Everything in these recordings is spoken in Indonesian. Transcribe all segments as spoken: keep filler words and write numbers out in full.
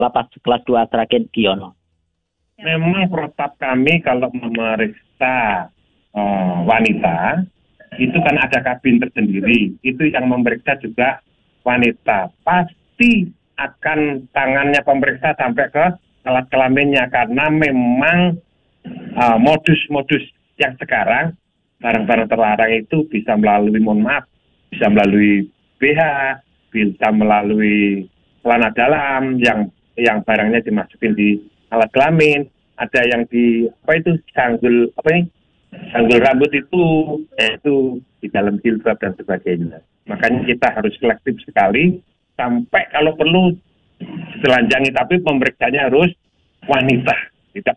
Lapas kelas dua Sragen, Giono. Memang protap kami kalau memeriksa uh, wanita, itu kan ada kabin tersendiri. Itu yang memeriksa juga wanita. Pasti akan tangannya pemeriksa sampai ke alat kelaminnya, karena memang uh, modus-modus yang sekarang, barang-barang terlarang itu bisa melalui, mohon maaf, bisa melalui B H, bisa melalui celana dalam yang yang barangnya dimasukin di alat kelamin, ada yang di apa itu sanggul apa ini sanggul rambut itu yaitu di dalam jilbab dan sebagainya. Makanya kita harus selektif sekali sampai kalau perlu telanjangi, tapi pemeriksanya harus wanita. Tidak.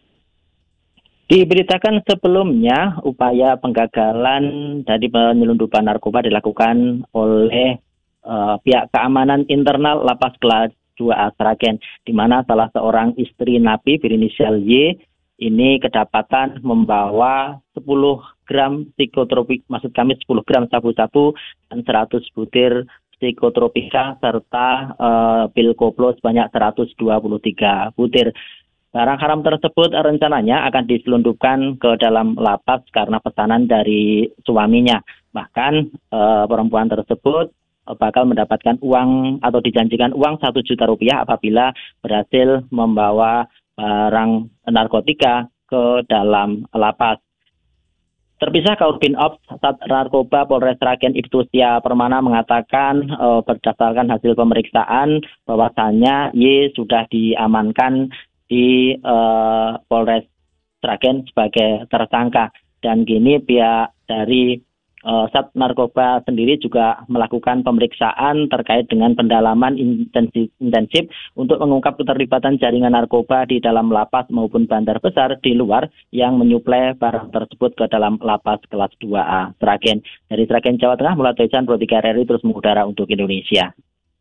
Diberitakan sebelumnya upaya penggagalan dari penyelundupan narkoba dilakukan oleh uh, pihak keamanan internal Lapas Kelas dua A Sragen, di mana salah seorang istri napi berinisial Y ini kedapatan membawa sepuluh gram psikotropik, maksud kami sepuluh gram sabu-sabu dan seratus butir psikotropika serta uh, pil koplo sebanyak seratus dua puluh tiga butir. Barang haram tersebut rencananya akan diselundupkan ke dalam lapas karena pesanan dari suaminya. Bahkan uh, perempuan tersebut bakal mendapatkan uang atau dijanjikan uang satu juta rupiah apabila berhasil membawa barang narkotika ke dalam lapas. Terpisah, Kabin Ops Sat Narkoba Polres Sragen Ibtu Setia Permana mengatakan e, berdasarkan hasil pemeriksaan bahwasannya Y sudah diamankan di e, Polres Sragen sebagai tersangka, dan kini pihak dari Uh, Sat Narkoba sendiri juga melakukan pemeriksaan terkait dengan pendalaman intensif, intensif untuk mengungkap keterlibatan jaringan narkoba di dalam lapas maupun bandar besar di luar yang menyuplai barang tersebut ke dalam Lapas Kelas dua A Sragen. Dari Sragen, Jawa Tengah, Muhammad Toijan, Pro tiga R R I terus mengudara untuk Indonesia.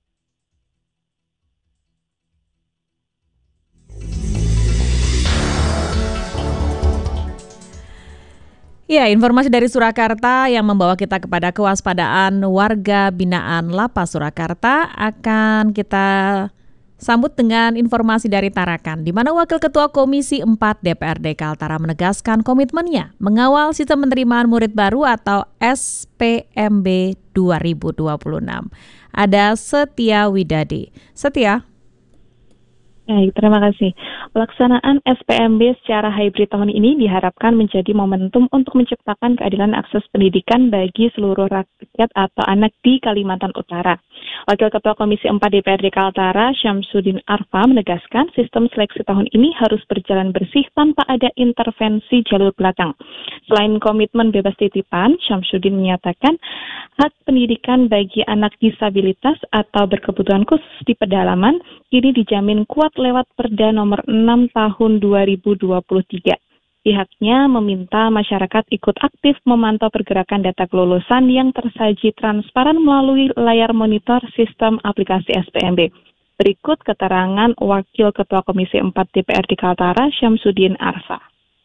Ya, informasi dari Surakarta yang membawa kita kepada kewaspadaan warga binaan Lapas Surakarta. Akan kita sambut dengan informasi dari Tarakan, di mana Wakil Ketua Komisi empat D P R D Kaltara menegaskan komitmennya mengawal sistem penerimaan murid baru atau S P M B dua ribu dua puluh enam. Ada Setia Widadi. Setia. Baik, terima kasih. Pelaksanaan S P M B secara hybrid tahun ini diharapkan menjadi momentum untuk menciptakan keadilan akses pendidikan bagi seluruh rakyat atau anak di Kalimantan Utara. Wakil Ketua Komisi empat D P R D Kaltara, Syamsuddin Arfa, menegaskan sistem seleksi tahun ini harus berjalan bersih tanpa ada intervensi jalur belakang. Selain komitmen bebas titipan, Syamsuddin menyatakan hak pendidikan bagi anak disabilitas atau berkebutuhan khusus di pedalaman ini dijamin kuat lewat Perda nomor enam tahun dua ribu dua puluh tiga. Pihaknya meminta masyarakat ikut aktif memantau pergerakan data kelulusan yang tersaji transparan melalui layar monitor sistem aplikasi S P M B. Berikut keterangan Wakil Ketua Komisi empat D P R D Kaltara, Syamsuddin Arfa.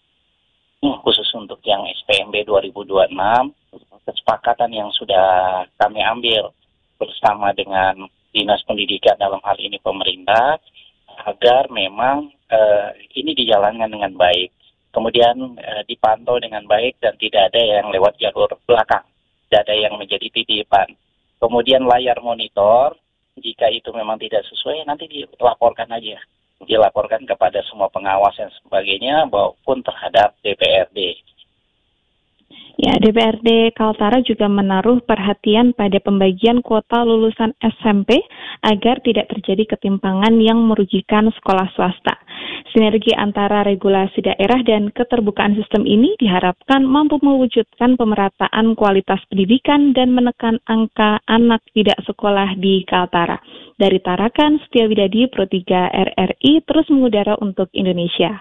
Khusus untuk yang S P M B dua ribu dua puluh enam, kesepakatan yang sudah kami ambil bersama dengan Dinas Pendidikan dalam hal ini pemerintah, agar memang uh, ini dijalankan dengan baik, kemudian uh, dipantau dengan baik dan tidak ada yang lewat jalur belakang, tidak ada yang menjadi titipan. Kemudian layar monitor, jika itu memang tidak sesuai, nanti dilaporkan aja, dilaporkan kepada semua pengawas dan sebagainya, maupun terhadap D P R D. Ya, D P R D Kaltara juga menaruh perhatian pada pembagian kuota lulusan S M P agar tidak terjadi ketimpangan yang merugikan sekolah swasta. Sinergi antara regulasi daerah dan keterbukaan sistem ini diharapkan mampu mewujudkan pemerataan kualitas pendidikan dan menekan angka anak tidak sekolah di Kaltara. Dari Tarakan, Setia Widadi, Pro tiga R R I terus mengudara untuk Indonesia.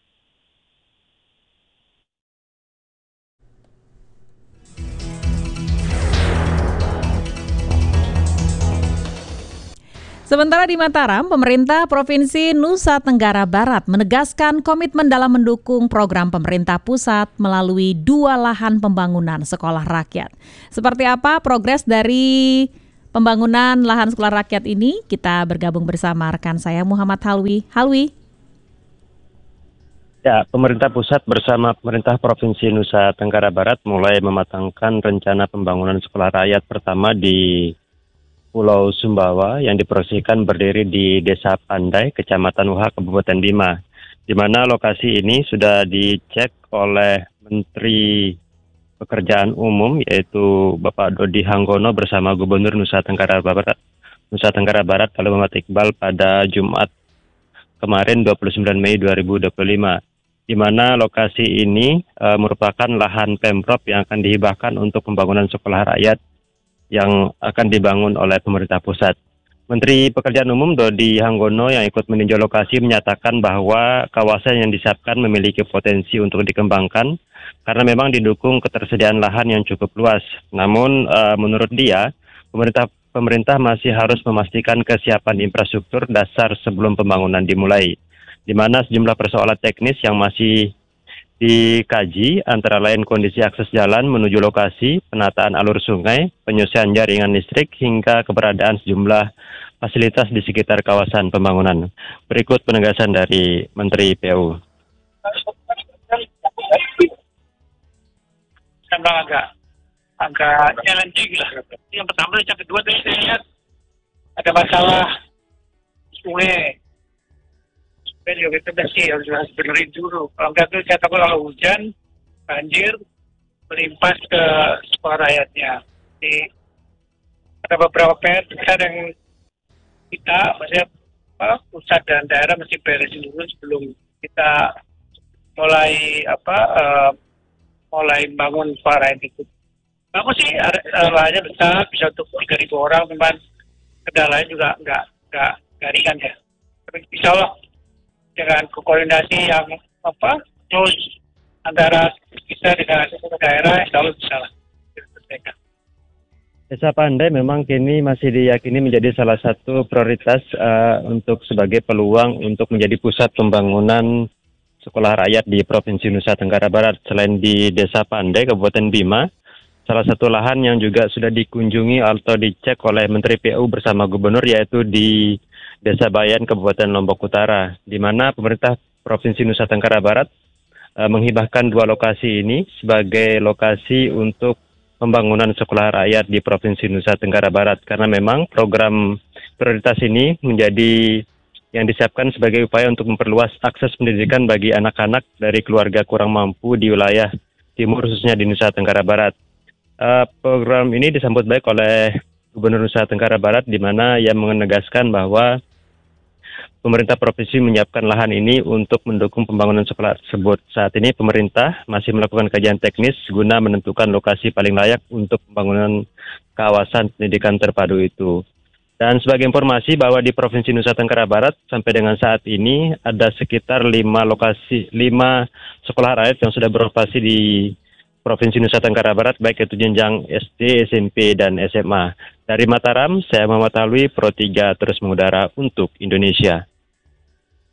Sementara di Mataram, pemerintah Provinsi Nusa Tenggara Barat menegaskan komitmen dalam mendukung program pemerintah pusat melalui dua lahan pembangunan sekolah rakyat. Seperti apa progres dari pembangunan lahan sekolah rakyat ini. Kita bergabung bersama rekan saya Muhammad Halwi. Halwi. Ya, pemerintah pusat bersama pemerintah Provinsi Nusa Tenggara Barat mulai mematangkan rencana pembangunan sekolah rakyat pertama di Pulau Sumbawa yang diproyeksikan berdiri di Desa Pandai, Kecamatan Uha, Kabupaten Bima, di mana lokasi ini sudah dicek oleh Menteri Pekerjaan Umum yaitu Bapak Dodi Hanggono bersama Gubernur Nusa Tenggara Barat, Nusa Tenggara Barat Lalu Muhammad Iqbal pada Jumat kemarin dua puluh sembilan Mei dua ribu dua puluh lima, di mana lokasi ini e, merupakan lahan Pemprov yang akan dihibahkan untuk pembangunan sekolah rakyat yang akan dibangun oleh pemerintah pusat. Menteri Pekerjaan Umum Dodi Hanggono yang ikut meninjau lokasi menyatakan bahwa kawasan yang disiapkan memiliki potensi untuk dikembangkan karena memang didukung ketersediaan lahan yang cukup luas. Namun e, menurut dia, pemerintah pemerintah masih harus memastikan kesiapan infrastruktur dasar sebelum pembangunan dimulai, di mana sejumlah persoalan teknis yang masih dikaji antara lain kondisi akses jalan menuju lokasi, penataan alur sungai, penyusian jaringan listrik, hingga keberadaan sejumlah fasilitas di sekitar kawasan pembangunan. Berikut penegasan dari Menteri P U. Memang agak agak challenging lah. Yang pertama, yang kedua tadi saya lihat ada masalah sungai. Juga kita bersih harus harus benerin dulu. Kalau enggak tuh saya takut kalau hujan banjir melimpas ke sekolah rakyatnya. Jadi ada beberapa P R besar yang kita, maksudnya apa, pusat dan daerah mesti beresin dulu sebelum kita mulai apa uh, mulai bangun sekolah rakyat itu. Bagus sih, lahannya besar, bisa untuk tiga ribu orang, memang kendalanya juga enggak enggak enggak ringan ya. Tapi insya Allah dengan koordinasi yang apa close antara kita dengan daerah, insya Allah bisa lah. Desa Pandai memang kini masih diyakini menjadi salah satu prioritas uh, untuk sebagai peluang untuk menjadi pusat pembangunan sekolah rakyat di Provinsi Nusa Tenggara Barat. Selain di Desa Pandai, Kabupaten Bima, salah satu lahan yang juga sudah dikunjungi atau dicek oleh Menteri P U bersama Gubernur yaitu di Desa Bayan, Kabupaten Lombok Utara, di mana pemerintah Provinsi Nusa Tenggara Barat e, menghibahkan dua lokasi ini sebagai lokasi untuk pembangunan sekolah rakyat di Provinsi Nusa Tenggara Barat, karena memang program prioritas ini menjadi yang disiapkan sebagai upaya untuk memperluas akses pendidikan bagi anak-anak dari keluarga kurang mampu di wilayah timur, khususnya di Nusa Tenggara Barat. E, program ini disambut baik oleh Gubernur Nusa Tenggara Barat, di mana ia menegaskan bahwa pemerintah provinsi menyiapkan lahan ini untuk mendukung pembangunan sekolah tersebut. Saat ini pemerintah masih melakukan kajian teknis guna menentukan lokasi paling layak untuk pembangunan kawasan pendidikan terpadu itu. Dan sebagai informasi bahwa di Provinsi Nusa Tenggara Barat sampai dengan saat ini ada sekitar lima lokasi, lima sekolah rakyat yang sudah beroperasi di Provinsi Nusa Tenggara Barat, baik itu jenjang S D, S M P, dan S M A. Dari Mataram, saya Muhammad Halwi, Pro tiga terus mengudara untuk Indonesia.